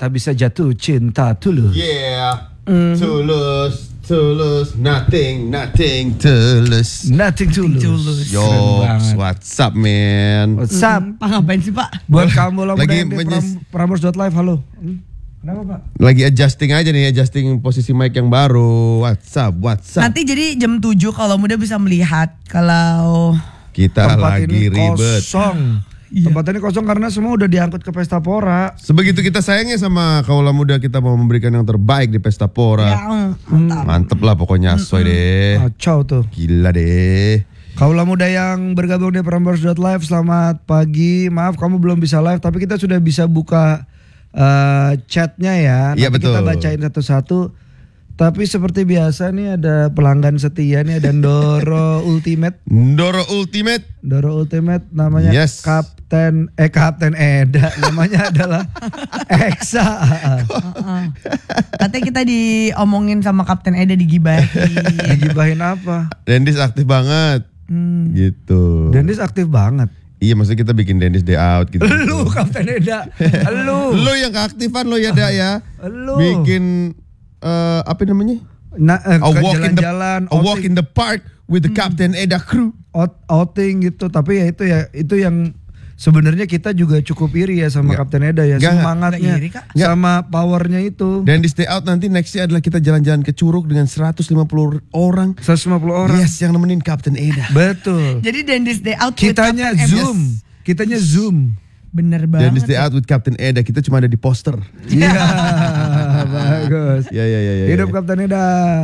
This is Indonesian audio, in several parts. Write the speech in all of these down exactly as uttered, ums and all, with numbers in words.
tak bisa jatuh cinta tulus. Yeah, mm. tulus, tulus, nothing, nothing tulus. Nothing tulus. tulus. Yo, what's up man? What's up? Hmm, Pak ngapain sih Pak? Buat kamu lah Lagi muda menyes- Prambors dot live, halo. Hmm? Kenapa Pak? Lagi adjusting aja nih, adjusting posisi mic yang baru. What's up, what's up? Nanti jadi jam tujuh kalau muda bisa melihat kalau Kita Tempat lagi ini ribet. kosong. Tempat ini kosong karena semua udah diangkut ke Pesta Pora. Sebegitu kita sayangnya sama kaula muda, kita mau memberikan yang terbaik di Pesta Pora. ya, mantap. Mantep lah pokoknya, soy deh. Kacau tuh. Gila deh. Kaulah muda yang bergabung di Prambors dot live, selamat pagi. Maaf kamu belum bisa live, tapi kita sudah bisa buka uh, chatnya ya. Iya, Nanti kita betul. bacain satu-satu. Tapi seperti biasa nih ada pelanggan setia nih, ada Ndoro Ultimate. Ndoro Ultimate. Ndoro Ultimate namanya Yes. Kapten eh Kapten Eda, namanya adalah Eksa. Uh-uh. Katanya kita diomongin sama Kapten Eda digibahin. Digibahin apa? Dendis aktif banget. Hmm. Gitu. Dendis aktif banget. Iya, maksudnya kita bikin Dendis day out gitu. Lu Kapten Eda, lu. Lu yang keaktifan lo ya, Da ya. Lu. Bikin eh, apa namanya? Nah, eh, A ke walk in the jalan-jalan, A walk outing. in the park with the Captain Eda crew. out, outing gitu, tapi ya itu ya itu yang sebenarnya kita juga cukup iri ya sama Nggak. Kapten Eda ya, Nggak, semangatnya nggak iri, Kak. Nggak. sama powernya itu. Dan di stay out nanti nextnya adalah kita jalan-jalan ke Curug dengan seratus lima puluh orang. seratus lima puluh orang. Yes, yang nemenin Captain Eda. Betul. Jadi Dendis Day Out with Kitanya Kapten Eda. Zoom, kitanya Zoom. Bener Dan di banget. stay out with Captain Eda, kita cuma ada di poster. Iya, bagus. Ya ya ya ya. Hidup Kapten Eda.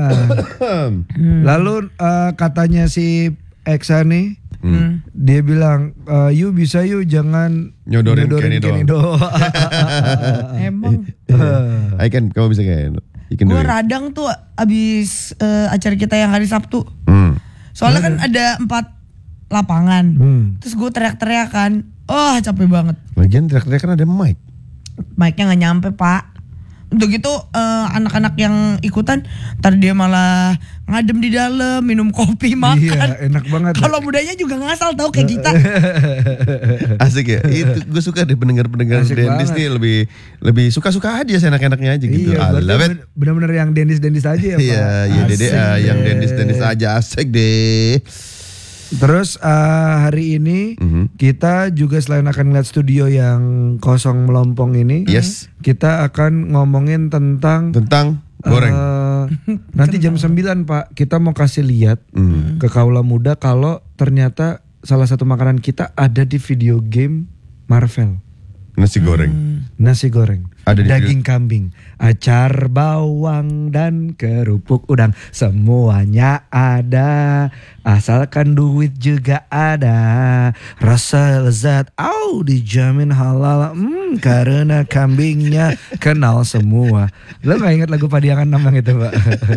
Lalu eh, katanya si Eksa nih, Hmm. dia bilang, eh, "You bisa yuk, jangan Nyodorin Kenny doang." doang." Emang Ayo kan, kamu bisa kan? You can do gue it. radang tuh abis eh, acara kita yang hari Sabtu. Hmm. Soalnya kan ada empat lapangan. Hmm. Terus gue teriak-teriak kan. Oh capek banget. Lagian teriak-teriak kan ada mic. Mic-nya gak nyampe pak. Untuk gitu eh, anak-anak yang ikutan ntar dia malah ngadem di dalam, minum kopi, makan. Iya, enak banget. Kalau mudanya juga ngasal tau kayak kita. Asik ya. Itu gue suka deh pendengar-pendengar Asik Dendis banget. nih, lebih lebih suka-suka aja seenak-enaknya aja gitu. Iya, I berarti love it. ben- bener-bener yang dendis-dendis aja ya Pak. Iya, iya Dede, Asik ah, yang deh. Dendis-Dendis aja asik deh. Terus eh, hari ini Mhm. kita juga selain akan ngeliat studio yang kosong melompong ini, Yes. kita akan ngomongin tentang Tentang goreng. eh, nanti jam sembilan Pak, kita mau kasih lihat Hmm. ke kaula muda kalau ternyata salah satu makanan kita ada di video game Marvel. Nasi goreng. Nasi goreng, Ada di daging kambing, acar bawang dan kerupuk udang, semuanya ada, asalkan duit juga ada, rasa lezat, au dijamin halal, hmm, karena kambingnya kenal semua. Lo nggak ingat lagu Padiangan Nambang itu Pak?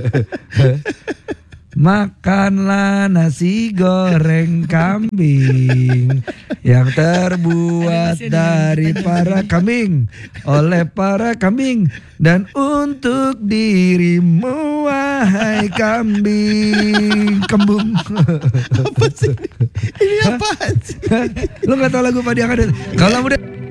Makanlah nasi goreng kambing yang terbuat dari para kambing, oleh para kambing, dan untuk dirimu wahai kambing kembung. Apa sih? Ini apaan sih? Lo gak tau lagu Padiangan itu? Kalau muda